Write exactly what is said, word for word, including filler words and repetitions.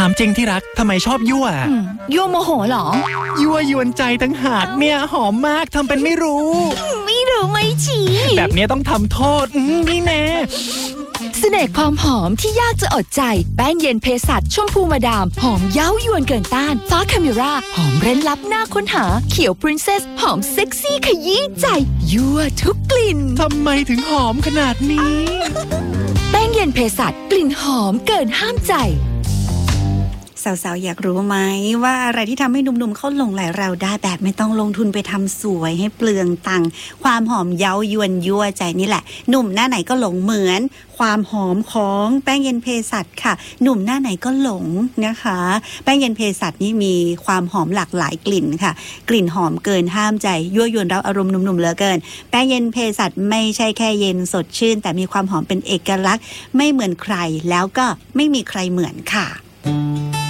ามจริงที่รักทำไมชอบยั่วยั่วโมโหเหรอยั่วยวนใจตั้งหากเนี่ยหอมมากทำเป็นไม่รู้ไม่รู้ไม่ชี้แบบนี้ต้องทำโทษนี่แน่เสน่ห์ความหอมที่ยากจะอดใจแป้งเย็นเภสัชชมพูมาดามหอมเย้ายวนเกินต้านฟ้าคาเมราหอมเร้นลับน่าค้นหาเขียวพรินเซสหอมเซ็กซี่ขยี้ใจยั่วทุกกลิ่นทำไมถึงหอมขนาดนี้แป้งเย็นเภสัชกลิ่นหอมเกินห้ามใจสาวๆอยากรู้ไหมว่าอะไรที่ทำให้หนุ่มๆเขาหลงไหลเราได้แบบไม่ต้องลงทุนไปทำสวยให้เปลืองตังค์ความหอมเย้ายวนยั่วใจนี่แหละหนุ่มหน้าไหนก็หลงเหมือนความหอมของแป้งเย็นเภสัชค่ะหนุ่มหน้าไหนก็หลงนะคะแป้งเย็นเภสัชนี่มีความหอมหลากหลายกลิ่นค่ะกลิ่นหอมเกินห้ามใจยั่วยวนเราอารมณ์หนุ่มๆเหลือเกินแป้งเย็นเภสัชไม่ใช่แค่เย็นสดชื่นแต่มีความหอมเป็นเอกลักษณ์ไม่เหมือนใครแล้วก็ไม่มีใครเหมือนค่ะ